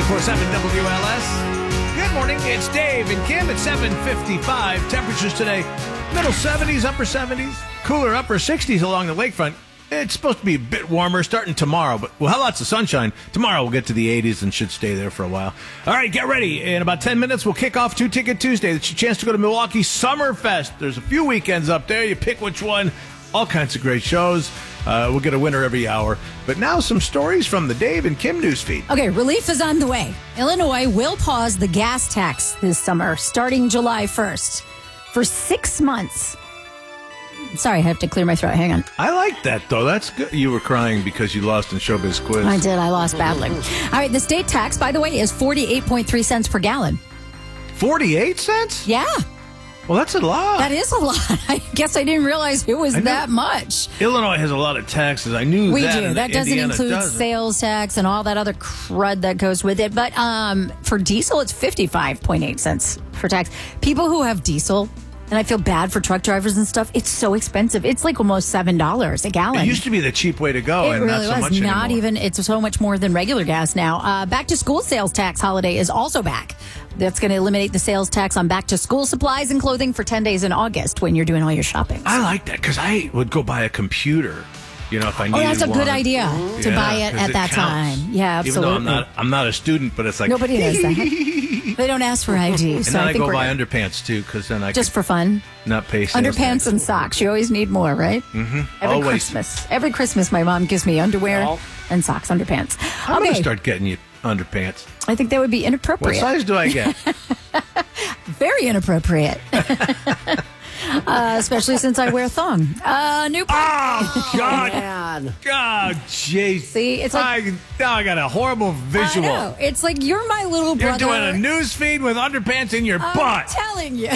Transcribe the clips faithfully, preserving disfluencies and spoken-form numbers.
ninety-four point seven W L S. Good morning. It's Dave and Kim at seven fifty-five. Temperatures today, middle seventies, upper seventies, cooler upper sixties along the lakefront. It's supposed to be a bit warmer starting tomorrow, but we'll have lots of sunshine. Tomorrow we'll get to the eighties and should stay there for a while. All right, get ready. In about ten minutes, we'll kick off Two Ticket Tuesday. It's your chance to go to Milwaukee Summerfest. There's a few weekends up there. You pick which one. All kinds of great shows. Uh, we'll get a winner every hour. But now some stories from the Dave and Kim newsfeed. Okay, relief is on the way. Illinois will pause the gas tax this summer, starting July first, for six months. Sorry, I have to clear my throat. Hang on. I like that, though. That's good. You were crying because you lost in Showbiz Quiz. I did. I lost badly. All right, the state tax, by the way, is forty-eight point three cents per gallon. forty-eight cents? Yeah. Well, that's a lot. That is a lot. I guess I didn't realize it was I know. that much. Illinois has a lot of taxes. I knew We that. do. and That doesn't Indiana include doesn't. sales tax and all that other crud that goes with it. But um, for diesel, it's fifty-five point eight cents for tax. People who have diesel, and I feel bad for truck drivers and stuff, it's so expensive. It's like almost seven dollars a gallon. It used to be the cheap way to go, It and really not so was. much Not anymore. even, it's so much more than regular gas now. Uh, back to school sales tax holiday is also back. That's going to eliminate the sales tax on back to school supplies and clothing for ten days in August when you're doing all your shopping. I like that because I would go buy a computer, you know, if I Oh, needed that's a one. good idea to Yeah, buy it 'cause at it that counts. time. Yeah, Even though absolutely. I'm not, I'm not a student, but it's like Nobody does that. They don't ask for I D. And So then I I, think go we're buy good. underpants too, because then I Just can for fun. not pay sales Underpants tax. and socks. You always need more, right? Mm-hmm. Every Always. Christmas. Every Christmas, my mom gives me underwear Well. and socks, underpants. I'm okay. gonna start getting you underpants. I think that would be What inappropriate. size do I get? Very inappropriate. uh, especially since I wear thong. Uh, new. Oh God! Man. God, jeez. See, it's like- I, now I got a horrible visual. I know. It's like you're my little You're brother. doing a news feed with underpants in your I'm butt. telling you.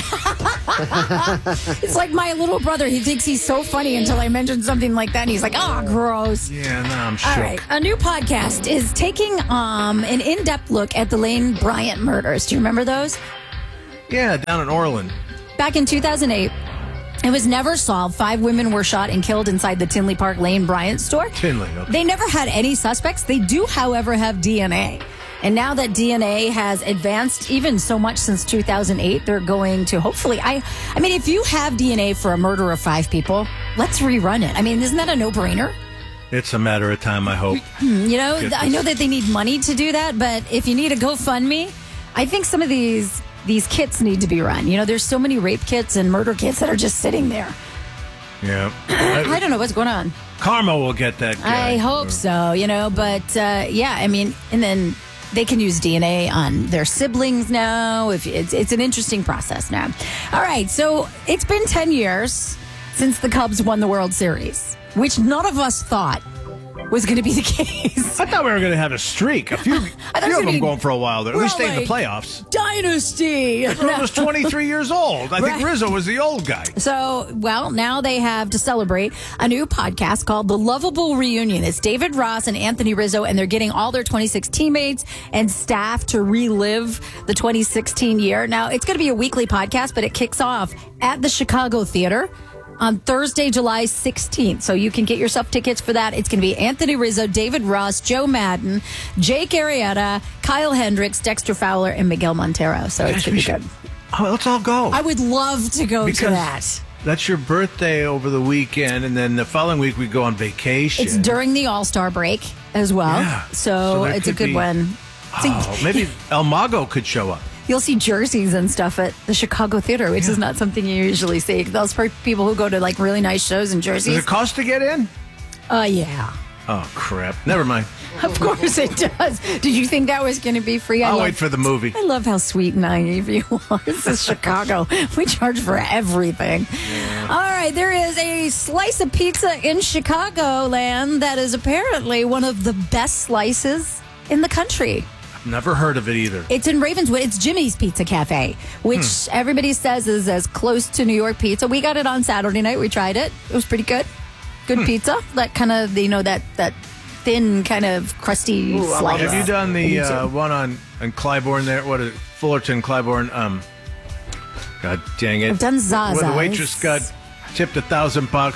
It's like my little brother. He thinks he's so funny until I mention something like that, and he's like, oh, gross. Yeah, no, I'm All shook. right. A new podcast is taking um, an in-depth look at the Lane Bryant murders. Do you remember those? Yeah, down in Orland. Back in two thousand eight, it was never solved. Five women were shot and killed inside the Tinley Park Lane Bryant store. Tinley, okay. They never had any suspects. They do, however, have D N A. And now that D N A has advanced even so much since two thousand eight, they're going to hopefully, I I mean, if you have D N A for a murder of five people, let's rerun it. I mean, isn't that a no-brainer? It's a matter of time, I hope. You know, Get I this. know that they need money to do that, but if you need a GoFundMe, I think some of these these kits need to be run. You know, there's so many rape kits and murder kits that are just sitting there. Yeah. I don't know what's going on. Karma will get that guy. I hope so, you know, but uh, yeah, I mean, and then they can use D N A on their siblings now. If it's, it's an interesting process now. All right, so it's been ten years since the Cubs won the World Series, which none of us thought was going to be the case. I thought we were going to have a streak. A few, I few thought it of was them gonna be- going for a while there. At We're least stay in the like- playoffs. Dynasty. Rizzo was twenty-three years old. I think Right. Rizzo was the old guy. So, well, now they have to celebrate a new podcast called The Lovable Reunion. It's David Ross and Anthony Rizzo, and they're getting all their twenty-six teammates and staff to relive the twenty sixteen year. Now, it's going to be a weekly podcast, but it kicks off at the Chicago Theater on Thursday, July sixteenth. So you can get yourself tickets for that. It's going to be Anthony Rizzo, David Ross, Joe Madden, Jake Arrieta, Kyle Hendricks, Dexter Fowler, and Miguel Montero. So it's Gosh, going we to be should- good. Oh, let's all go. I would love to go to Because that. That's your birthday over the weekend, and then the following week we go on vacation. It's during the All-Star break as well. Yeah. So, So there it's a could good be- one. So Oh, maybe El Mago could show up. you'll see jerseys and stuff at the Chicago Theater, which is not something you usually see. Those are people who go to like really nice shows and Does jerseys. it cost to get in? Uh, yeah. Oh, crap. Never mind. Of course it does. Did you think that was going to be free? I I'll love, wait for the movie. I love how sweet and naive you are. This is Chicago. We charge for everything. All right, there is a slice of pizza in Chicagoland that is apparently one of the best slices in the country. Never heard of it either. It's in Ravenswood. It's Jimmy's Pizza Cafe, which Hmm. everybody says is as close to New York pizza. We got it on Saturday night. We tried it. It was pretty good. Good Hmm. pizza. That kind of, you know, that that thin kind of crusty Ooh, I love slice. Have you done the Me uh, too. one on, on Clybourne there? What is it? Fullerton, Clybourne? Um, God dang it. I've done Where the Zaza's. waitress got tipped a thousand bucks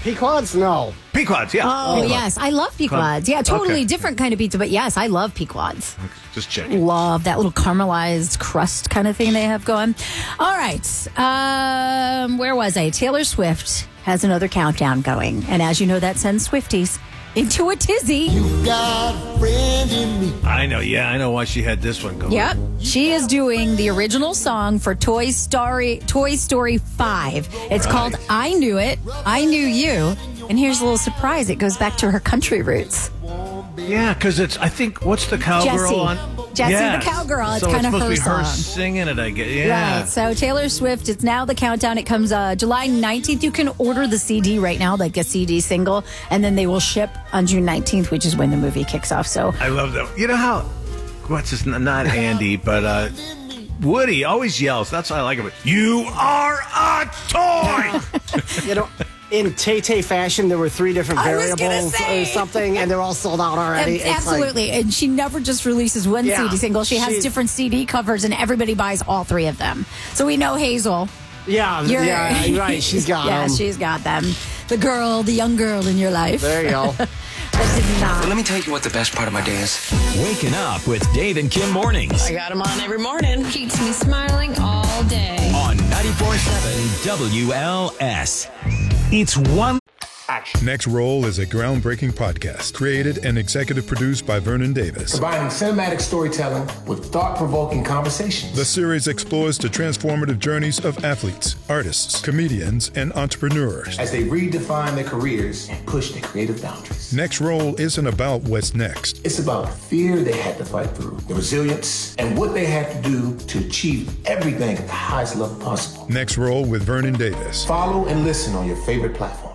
Pequods? No. Pequods, yeah. Oh, Pequods. yes. I love Pequods. Yeah, totally Okay. different kind of pizza, but yes, I love Pequods. Just checking. Love that little caramelized crust kind of thing they have going. All right. Um, where was I? Taylor Swift has another countdown going. And as you know, that sends Swifties into a tizzy. Got a friend in me. I know, yeah, I know why she had this one going. Yep. She is doing the original song for Toy Story Toy Story five. It's Right. called I Knew It, I Knew You. And here's a little surprise. It goes back to her country roots. Yeah, because it's, I think, what's the cowgirl Jessie. on? Jessie Yes. the cowgirl. It's so kind of supposed her to be her song. singing it, I guess. Yeah. Right. So Taylor Swift, it's now the countdown. It comes uh, July nineteenth. You can order the C D right now, like a C D single, and then they will ship on June nineteenth, which is when the movie kicks off. So I love that. You know how, what's his, not Andy, but uh, Woody always yells. That's what I like about it. You are a toy! You know, in Tay-Tay fashion, there were three different I was gonna variables say. or something, and they're all sold out already. And It's like- absolutely. and she never just releases one Yeah. C D single. She has She's- different C D covers, and everybody buys all three of them. So we know Hazel. yeah, You're, yeah, you're right. She's got yeah, them. she's got them. The girl, the young girl in your life. There you go. That did not. Let me tell you what the best part of my day is. Waking up with Dave and Kim mornings I got him on every morning. Keeps me smiling all day. on ninety-four point seven W L S. It's one. Next Roll is a groundbreaking podcast created and executive produced by Vernon Davis. Combining cinematic storytelling with thought-provoking conversations. The series explores the transformative journeys of athletes, artists, comedians, and entrepreneurs. As they redefine their careers and push their creative boundaries. Next Roll isn't about what's next. It's about the fear they had to fight through, the resilience, and what they had to do to achieve everything at the highest level possible. Next Roll with Vernon Davis. Follow and listen on your favorite platform.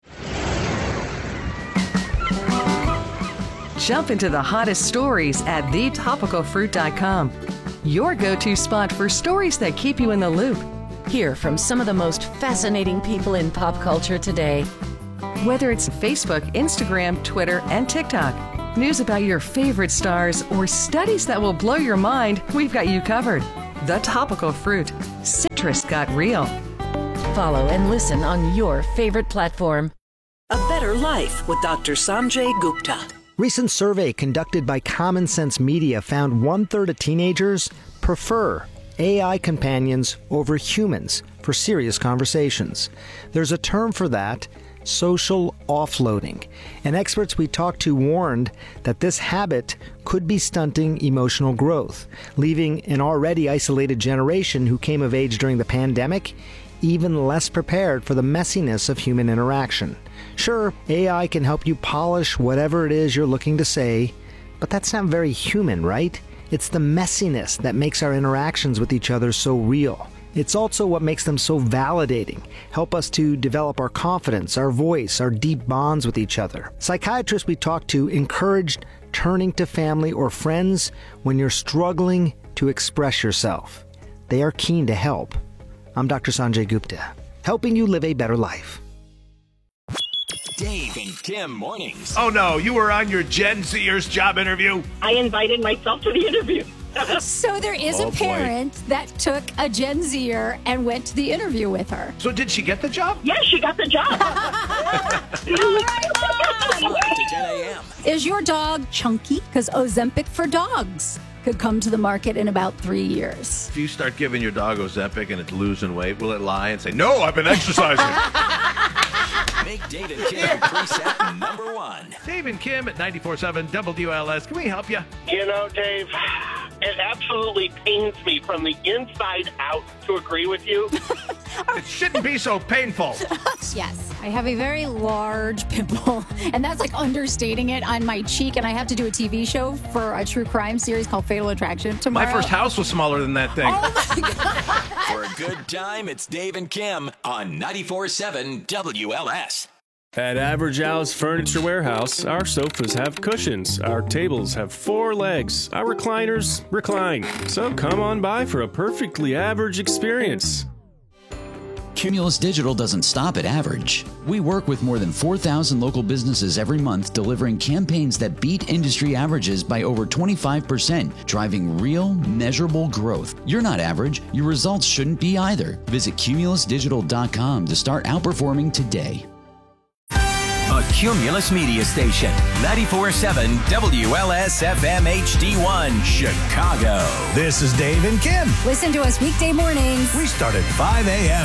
Jump into the hottest stories at the topical fruit dot com. Your go-to spot for stories that keep you in the loop. Hear from some of the most fascinating people in pop culture today. Whether it's Facebook, Instagram, Twitter, and TikTok, news about your favorite stars, or studies that will blow your mind, we've got you covered. The Topical Fruit. Citrus got real. Follow and listen on your favorite platform. A Better Life with Doctor Sanjay Gupta. Recent survey conducted by Common Sense Media found one-third of teenagers prefer A I companions over humans for serious conversations. There's a term for that, social offloading. And experts we talked to warned that this habit could be stunting emotional growth, leaving an already isolated generation who came of age during the pandemic even less prepared for the messiness of human interaction. Sure, A I can help you polish whatever it is you're looking to say, but that's not very human, right? It's the messiness that makes our interactions with each other so real. It's also what makes them so validating, help us to develop our confidence, our voice, our deep bonds with each other. Psychiatrists we talked to encouraged turning to family or friends when you're struggling to express yourself. They are keen to help. I'm Doctor Sanjay Gupta, helping you live a better life. Dave and Kim mornings. Oh no, you were on your Gen Zers job interview? I invited myself to the interview. So there is Oh, a boy. parent that took a Gen Zer and went to the interview with her. So did she get the job? Yes, she got the job. five to ten a.m. Is your dog chunky? Because Ozempic for dogs could come to the market in about three years. If you start giving your dog Ozempic and it's losing weight, will it lie and say, no, I've been exercising? Make Dave and Kim preset number one. Dave and Kim at ninety-four point seven W L S. Can we help you? You know, Dave, it absolutely pains me from the inside out to agree with you. It shouldn't be so painful. Yes, I have a very large pimple, and that's like understating it on my cheek, and I have to do a T V show for a true crime series called Fatal Attraction tomorrow. My first house was smaller than that thing. Oh my God. For a good time, it's Dave and Kim on ninety-four point seven W L S. At Average Al's Furniture Warehouse, our sofas have cushions, our tables have four legs, our recliners recline. So come on by for a perfectly average experience. Cumulus Digital doesn't stop at average. We work with more than four thousand local businesses every month, delivering campaigns that beat industry averages by over twenty-five percent, driving real, measurable growth. You're not average. Your results shouldn't be either. Visit cumulus digital dot com to start outperforming today. Cumulus Media Station. ninety-four point seven W L S F M H D one, Chicago. This is Dave and Kim. Listen to us weekday mornings. We start at five a.m.